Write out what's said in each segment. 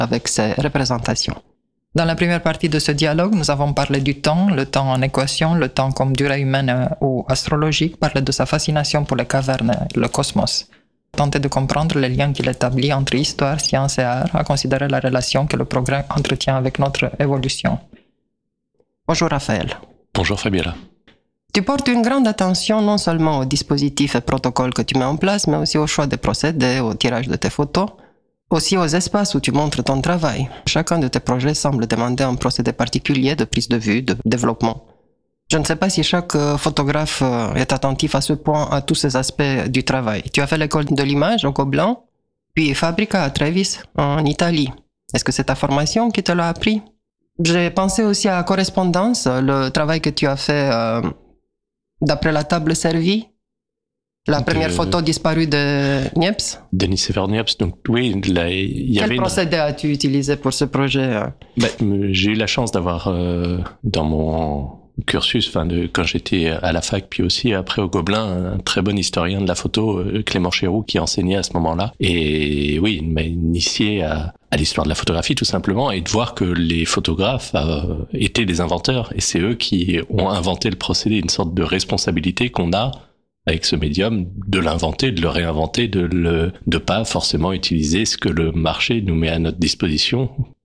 avec ces représentations. Dans la première partie de ce dialogue, nous avons parlé du temps, le temps en équation, le temps comme durée humaine ou astrologique, parlé de sa fascination pour les cavernes et le cosmos. Tenter de comprendre les liens qu'il établit entre histoire, science et art, à considérer la relation que le progrès entretient avec notre évolution. Bonjour Raphaël. Bonjour Fabiola. Tu portes une grande attention non seulement aux dispositifs et protocoles que tu mets en place, mais aussi au choix des procédés, au tirage de tes photos, aussi aux espaces où tu montres ton travail. Chacun de tes projets semble demander un procédé particulier de prise de vue, de développement. Je ne sais pas si chaque photographe est attentif à ce point à tous ces aspects du travail. Tu as fait l'école de l'image au Gobelin, puis Fabrica à Trevis, en Italie. Est-ce que c'est ta formation qui te l'a appris? J'ai pensé aussi à Correspondance, le travail que tu as fait d'après la table servie. La première photo disparue de Niepce. Denis Sévère Niepce, donc oui, il y avait... Quel procédé as-tu utilisé pour ce projet? J'ai eu la chance d'avoir dans mon cursus, quand j'étais à la fac, puis aussi après au Gobelin, un très bon historien de la photo, Clément Chéroux, qui enseignait à ce moment-là. Et oui, il m'a initié à l'histoire de la photographie tout simplement, et de voir que les photographes étaient des inventeurs, et c'est eux qui ont inventé le procédé, une sorte de responsabilité qu'on a avec ce médium, de l'inventer, de le réinventer, de pas forcément utiliser ce que le marché nous met à notre disposition.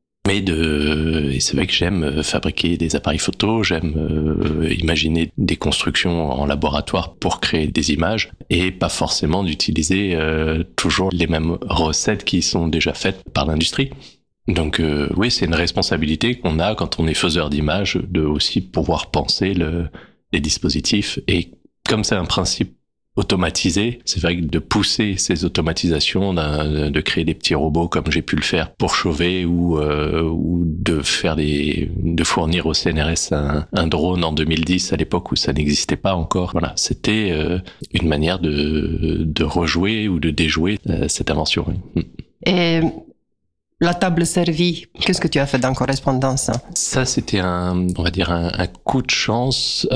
Et c'est vrai que j'aime fabriquer des appareils photo, j'aime imaginer des constructions en laboratoire pour créer des images, et pas forcément d'utiliser toujours les mêmes recettes qui sont déjà faites par l'industrie. Donc oui, c'est une responsabilité qu'on a quand on est faiseur d'images, de aussi pouvoir penser les dispositifs. Et comme c'est un principe automatisé, c'est vrai que de pousser ces automatisations, de créer des petits robots comme j'ai pu le faire pour Chauvet, ou de fournir au CNRS un drone en 2010 à l'époque où ça n'existait pas encore. Voilà, c'était une manière de rejouer ou de déjouer cette invention. Et la table servie, qu'est-ce que tu as fait dans Correspondance? Ça, c'était un coup de chance.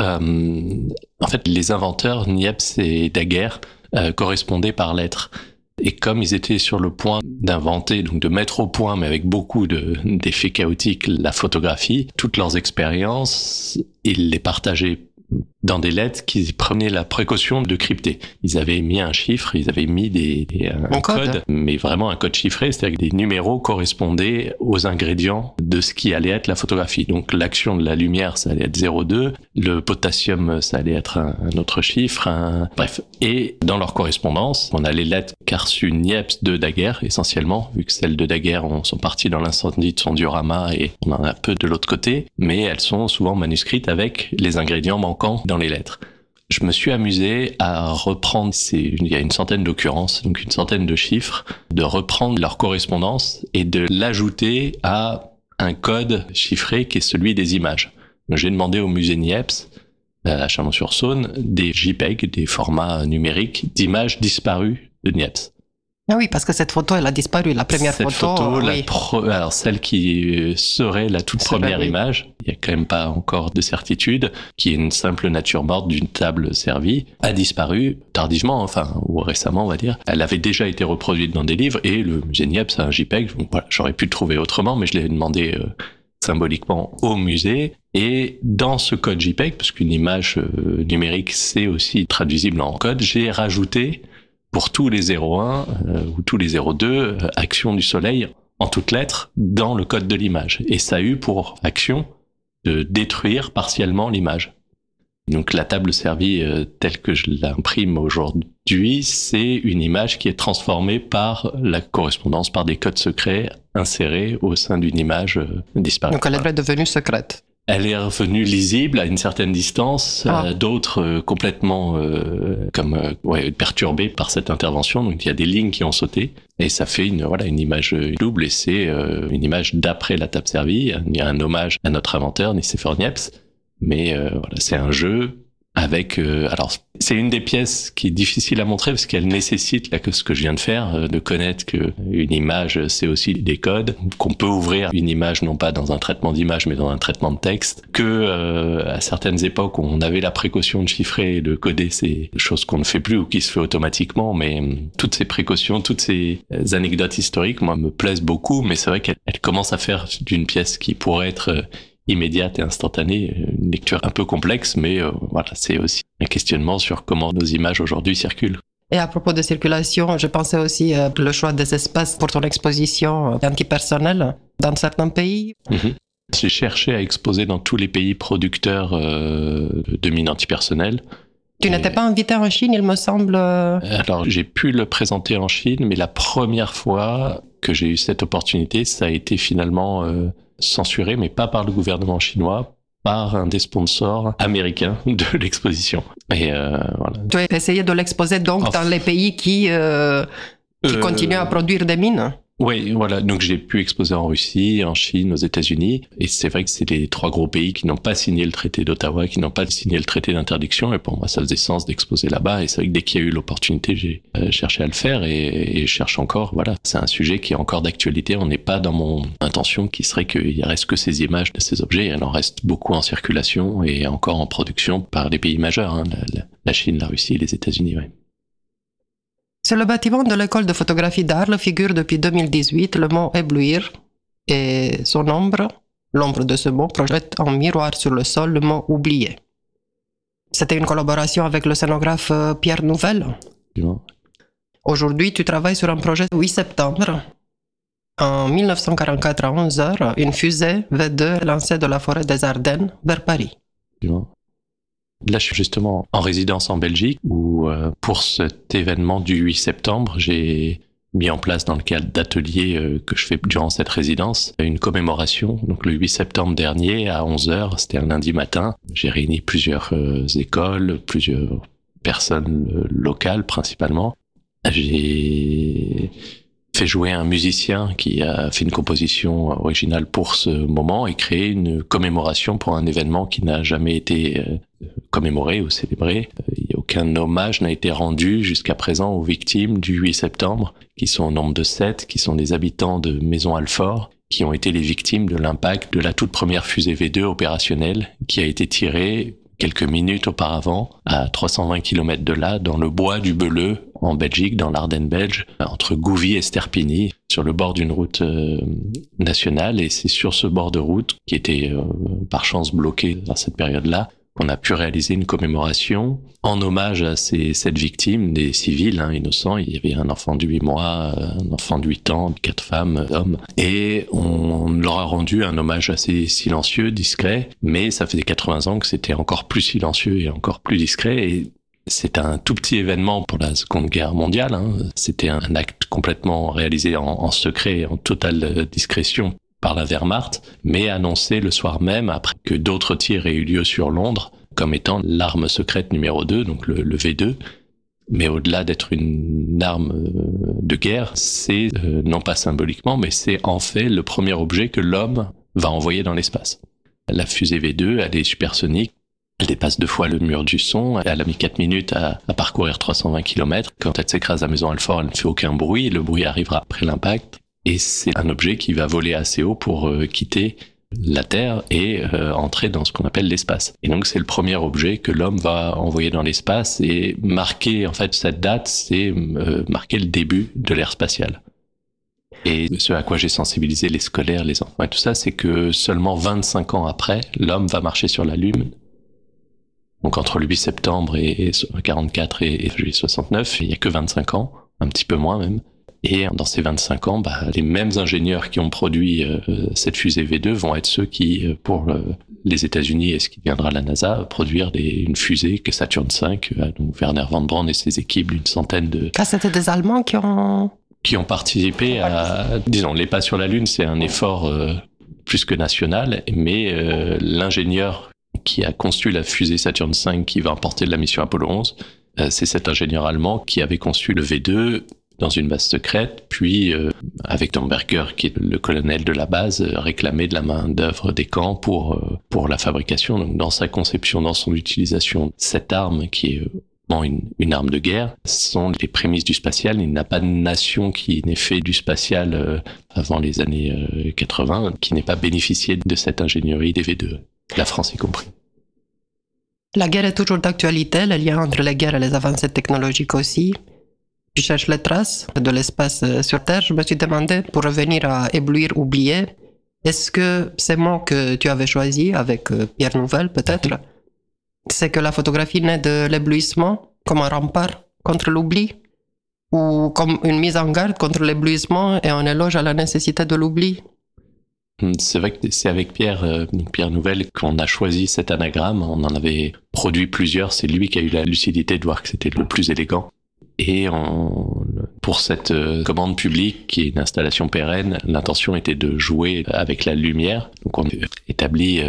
En fait, les inventeurs, Niepce et Daguerre, correspondaient par lettres. Et comme ils étaient sur le point d'inventer, donc de mettre au point, mais avec beaucoup d'effets chaotiques, la photographie, toutes leurs expériences, ils les partageaient dans des lettres qu'ils prenaient la précaution de crypter. Ils avaient mis un chiffre, ils avaient mis un code, mais vraiment un code chiffré, c'est-à-dire que des numéros correspondaient aux ingrédients de ce qui allait être la photographie. Donc l'action de la lumière, ça allait être 0,2, le potassium, ça allait être un autre chiffre, bref. Et dans leur correspondance, on a les lettres qu'a reçues Niepce de Daguerre, essentiellement, vu que celles de Daguerre sont parties dans l'incendie de son diorama et on en a peu de l'autre côté, mais elles sont souvent manuscrites avec les ingrédients manquants dans les lettres. Je me suis amusé à reprendre, il y a une centaine d'occurrences, donc une centaine de chiffres, de reprendre leur correspondance et de l'ajouter à un code chiffré qui est celui des images. Donc, j'ai demandé au musée Niepce, à Chalon-sur-Saône, des JPEG, des formats numériques d'images disparues de Niepce. Ah oui, parce que cette photo, elle a disparu, la première photo. Oui. Alors celle qui serait la toute première image, il y a quand même pas encore de certitude, qui est une simple nature morte d'une table servie, a disparu tardivement, ou récemment on va dire. Elle avait déjà été reproduite dans des livres et le musée Niepce a un JPEG. Donc, voilà, j'aurais pu le trouver autrement, mais je l'ai demandé symboliquement au musée. Et dans ce code JPEG, parce qu'une image numérique c'est aussi traduisible en code, j'ai rajouté pour tous les 01 ou tous les 02, action du soleil en toutes lettres dans le code de l'image. Et ça a eu pour action de détruire partiellement l'image. Donc la table servie telle que je l'imprime aujourd'hui, c'est une image qui est transformée par la correspondance, par des codes secrets insérés au sein d'une image disparue. Donc elle est devenue secrète. Elle est revenue lisible à une certaine distance, d'autres complètement perturbées par cette intervention. Donc il y a des lignes qui ont sauté et ça fait une image double, et c'est une image d'après la table servie. Il y a un hommage à notre inventeur Nicéphore Niepce, mais c'est un jeu avec alors c'est une des pièces qui est difficile à montrer parce qu'elle nécessite là que ce que je viens de faire, de connaître que une image c'est aussi des codes, qu'on peut ouvrir une image non pas dans un traitement d'image mais dans un traitement de texte, que à certaines époques on avait la précaution de chiffrer et de coder ces choses qu'on ne fait plus ou qui se fait automatiquement, mais toutes ces précautions, toutes ces anecdotes historiques moi me plaisent beaucoup, mais c'est vrai qu'elle commence à faire d'une pièce qui pourrait être immédiate et instantanée, une lecture un peu complexe, mais voilà, c'est aussi un questionnement sur comment nos images aujourd'hui circulent. Et à propos de circulation, je pensais aussi le choix des espaces pour ton exposition antipersonnelle dans certains pays. J'ai cherché à exposer dans tous les pays producteurs de mines antipersonnelles. Tu n'étais pas invité en Chine, il me semble. Alors, j'ai pu le présenter en Chine, mais la première fois que j'ai eu cette opportunité, ça a été finalement censuré, mais pas par le gouvernement chinois, par un des sponsors américains de l'exposition. Et voilà. Tu as essayé de l'exposer donc dans les pays qui continuent à produire des mines? Oui, voilà. Donc j'ai pu exposer en Russie, en Chine, aux États-Unis. Et c'est vrai que c'est les 3 gros pays qui n'ont pas signé le traité d'Ottawa, qui n'ont pas signé le traité d'interdiction. Et pour moi, ça faisait sens d'exposer là-bas. Et c'est vrai que dès qu'il y a eu l'opportunité, j'ai cherché à le faire et je cherche encore. Voilà, c'est un sujet qui est encore d'actualité. On n'est pas dans mon intention qui serait qu'il ne reste que ces images de ces objets. Il en reste beaucoup en circulation et encore en production par des pays majeurs, hein, la Chine, la Russie et les États-Unis. Ouais. Sur le bâtiment de l'école de photographie d'Arles figure depuis 2018 le mot éblouir et son ombre, l'ombre de ce mot, projette en miroir sur le sol le mot oublié. C'était une collaboration avec le scénographe Pierre Nouvel. Aujourd'hui, tu travailles sur un projet 8 septembre. En 1944 à 11h, une fusée V2 est lancée de la forêt des Ardennes vers Paris. Là, je suis justement en résidence en Belgique où, pour cet événement du 8 septembre, j'ai mis en place dans le cadre d'ateliers que je fais durant cette résidence, une commémoration. Donc le 8 septembre dernier, à 11h, c'était un lundi matin, j'ai réuni plusieurs écoles, plusieurs personnes locales principalement. J'ai fait jouer un musicien qui a fait une composition originale pour ce moment et créé une commémoration pour un événement qui n'a jamais été commémoré ou célébré. Aucun hommage n'a été rendu jusqu'à présent aux victimes du 8 septembre, qui sont au nombre de 7, qui sont des habitants de Maisons-Alfort, qui ont été les victimes de l'impact de la toute première fusée V2 opérationnelle, qui a été tirée quelques minutes auparavant, à 320 km de là, dans le bois du Beleu, en Belgique, dans l'Ardenne belge, entre Gouvy et Sterpigny, sur le bord d'une route nationale. Et c'est sur ce bord de route, qui était par chance bloqué dans cette période-là, qu'on a pu réaliser une commémoration en hommage à ces 7 victimes, des civils innocents. Il y avait un enfant de 8 mois, un enfant de 8 ans, 4 femmes, hommes. Et on leur a rendu un hommage assez silencieux, discret, mais ça faisait 80 ans que c'était encore plus silencieux et encore plus discret. Et c'est un tout petit événement pour la Seconde Guerre mondiale. C'était un acte complètement réalisé en secret, en totale discrétion par la Wehrmacht, mais annoncé le soir même, après que d'autres tirs aient eu lieu sur Londres, comme étant l'arme secrète numéro 2, donc le V2. Mais au-delà d'être une arme de guerre, c'est, non pas symboliquement, mais c'est en fait le premier objet que l'homme va envoyer dans l'espace. La fusée V2, elle est supersonique, elle dépasse 2 fois le mur du son, elle a mis 4 minutes à parcourir 320 km. Quand elle s'écrase à Maisons-Alfort, elle ne fait aucun bruit, le bruit arrivera après l'impact. Et c'est un objet qui va voler assez haut pour quitter la Terre et entrer dans ce qu'on appelle l'espace. Et donc c'est le premier objet que l'homme va envoyer dans l'espace et marquer, en fait, cette date, c'est marquer le début de l'ère spatiale. Et ce à quoi j'ai sensibilisé les scolaires, les enfants et tout ça, c'est que seulement 25 ans après, l'homme va marcher sur la Lune. Donc entre le 8 septembre et 44 et juillet 69, il n'y a que 25 ans, un petit peu moins même. Et dans ces 25 ans, les mêmes ingénieurs qui ont produit cette fusée V2 vont être ceux qui, pour les États-Unis et ce qui viendra à la NASA, produire une fusée que Saturn V, donc Werner von Braun et ses équipes d'une centaine de... Ah, c'était des Allemands qui ont participé à... Disons, les pas sur la Lune, c'est un effort plus que national, mais l'ingénieur qui a conçu la fusée Saturn V qui va emporter de la mission Apollo 11, c'est cet ingénieur allemand qui avait conçu le V2 dans une base secrète, puis avec Domberger, qui est le colonel de la base, réclamer de la main d'œuvre des camps pour la fabrication. Donc dans sa conception, dans son utilisation, cette arme qui est une arme de guerre, sont les prémices du spatial. Il n'y a pas de nation qui n'ait fait du spatial avant les années 80 qui n'ait pas bénéficié de cette ingénierie des V2, la France y compris. La guerre est toujours d'actualité, le lien entre les guerres et les avancées technologiques aussi. Je cherche les traces de l'espace sur Terre. Je me suis demandé, pour revenir à éblouir, oublier, est-ce que ces mots que tu avais choisis avec Pierre Nouvel peut-être, c'est que la photographie naît de l'éblouissement comme un rempart contre l'oubli, ou comme une mise en garde contre l'éblouissement et un éloge à la nécessité de l'oubli? C'est vrai que c'est avec Pierre Nouvel qu'on a choisi cet anagramme. On en avait produit plusieurs. C'est lui qui a eu la lucidité de voir que c'était le plus élégant. Et pour cette commande publique, qui est une installation pérenne, l'intention était de jouer avec la lumière. Donc on a établi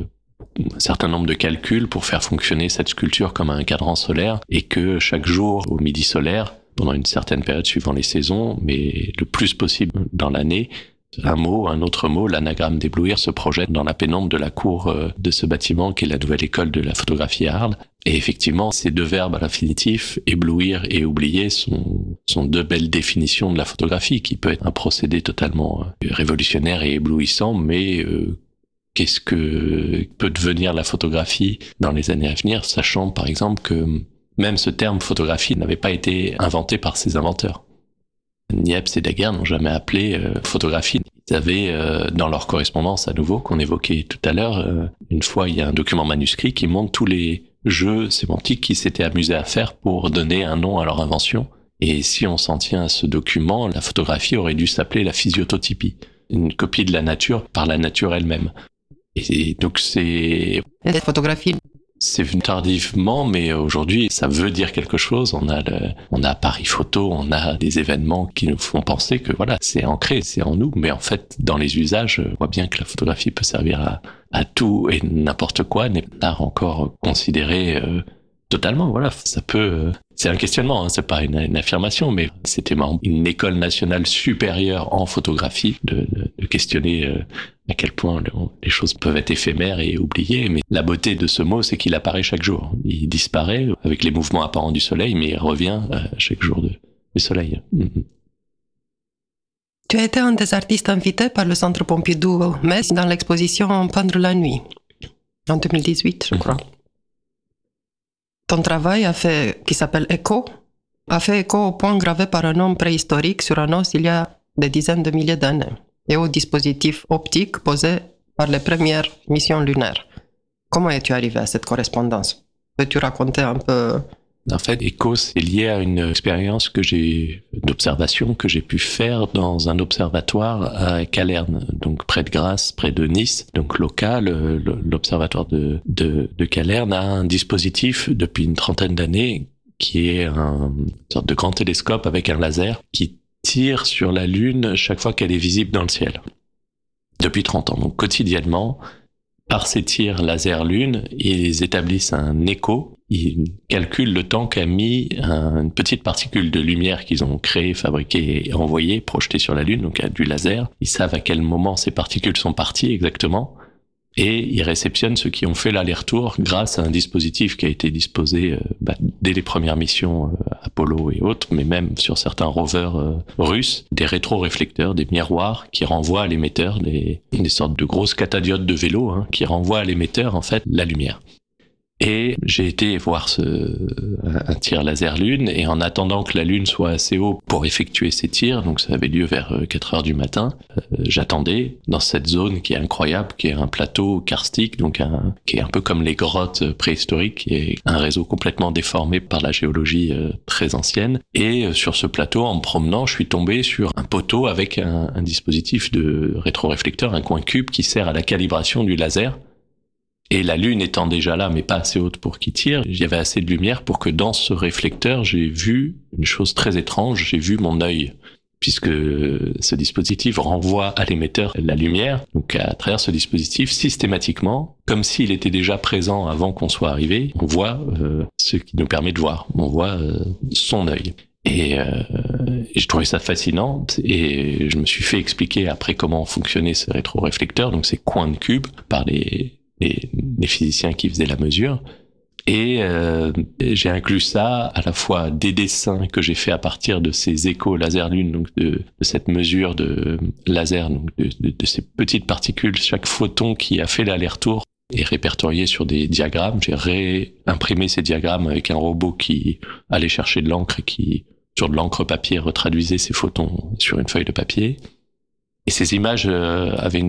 un certain nombre de calculs pour faire fonctionner cette sculpture comme un cadran solaire, et que chaque jour au midi solaire, pendant une certaine période suivant les saisons, mais le plus possible dans l'année, un autre mot, l'anagramme d'éblouir se projette dans la pénombre de la cour de ce bâtiment qui est la nouvelle école de la photographie à Arles. Et effectivement, ces deux verbes à l'infinitif, éblouir et oublier, sont deux belles définitions de la photographie, qui peut être un procédé totalement révolutionnaire et éblouissant, mais qu'est-ce que peut devenir la photographie dans les années à venir, sachant par exemple que même ce terme photographie n'avait pas été inventé par ses inventeurs. Niepce et Daguerre n'ont jamais appelé photographie. Ils avaient dans leur correspondance à nouveau, qu'on évoquait tout à l'heure, une fois il y a un document manuscrit qui montre tous les jeux sémantiques qu'ils s'étaient amusés à faire pour donner un nom à leur invention. Et si on s'en tient à ce document, la photographie aurait dû s'appeler la physiototypie, une copie de la nature par la nature elle-même. Et donc c'est... Et la photographie, c'est venu tardivement, mais aujourd'hui, ça veut dire quelque chose. On a Paris Photo, on a des événements qui nous font penser que voilà, c'est ancré, c'est en nous. Mais en fait, dans les usages, on voit bien que la photographie peut servir à tout et n'importe quoi n'est pas encore considéré totalement. Voilà, ça peut. C'est un questionnement, hein, c'est pas une affirmation, mais c'était une école nationale supérieure en photographie de questionner à quel point les choses peuvent être éphémères et oubliées. Mais la beauté de ce mot, c'est qu'il apparaît chaque jour. Il disparaît avec les mouvements apparents du soleil, mais il revient chaque jour du soleil. Tu as été un des artistes invités par le Centre Pompidou-Metz dans l'exposition Peindre la nuit, en 2018, je crois. Ton travail qui s'appelle Écho, a fait écho au point gravé par un homme préhistorique sur un os il y a des dizaines de milliers d'années, et au dispositif optique posé par les premières missions lunaires. Comment es-tu arrivé à cette correspondance? Peux-tu raconter un peu? En fait, Écho, c'est lié à une expérience d'observation que j'ai pu faire dans un observatoire à Calerne, donc près de Grasse, près de Nice, donc local. L'observatoire de Calerne a un dispositif depuis une trentaine d'années qui est une sorte de grand télescope avec un laser qui tire sur la Lune chaque fois qu'elle est visible dans le ciel. Depuis 30 ans. Donc quotidiennement, par ces tirs laser-lune, ils établissent un écho. Ils calculent le temps qu'a mis une petite particule de lumière qu'ils ont créée, fabriquée et envoyée, projetée sur la Lune, donc du laser. Ils savent à quel moment ces particules sont parties exactement. Et ils réceptionnent ceux qui ont fait l'aller-retour grâce à un dispositif qui a été disposé dès les premières missions Apollo et autres, mais même sur certains rovers russes, des rétroréflecteurs, des miroirs qui renvoient à l'émetteur, des sortes de grosses catadiodes de vélo qui renvoient à l'émetteur en fait la lumière. Et j'ai été voir un tir laser lune, et en attendant que la lune soit assez haut pour effectuer ces tirs, donc ça avait lieu vers 4 heures du matin, j'attendais dans cette zone qui est incroyable, qui est un plateau karstique, donc qui est un peu comme les grottes préhistoriques, qui est un réseau complètement déformé par la géologie très ancienne. Et sur ce plateau, en me promenant, je suis tombé sur un poteau avec un dispositif de rétroréflecteur, un coin cube qui sert à la calibration du laser. Et la lune étant déjà là, mais pas assez haute pour qu'il tire, il y avait assez de lumière pour que dans ce réflecteur, j'ai vu une chose très étrange, j'ai vu mon œil. Puisque ce dispositif renvoie à l'émetteur la lumière, donc à travers ce dispositif, systématiquement, comme s'il était déjà présent avant qu'on soit arrivé, on voit ce qui nous permet de voir, on voit son œil. Et je trouvais ça fascinant et je me suis fait expliquer après comment fonctionnait ce rétroréflecteur, donc ces coins de cube, par les physiciens qui faisaient la mesure. Et j'ai inclus ça à la fois des dessins que j'ai fait à partir de ces échos laser-lune, donc de cette mesure de laser, donc de ces petites particules, chaque photon qui a fait l'aller-retour est répertorié sur des diagrammes. J'ai réimprimé ces diagrammes avec un robot qui allait chercher de l'encre et qui, sur de l'encre papier, retraduisait ces photons sur une feuille de papier. Et ces images avaient une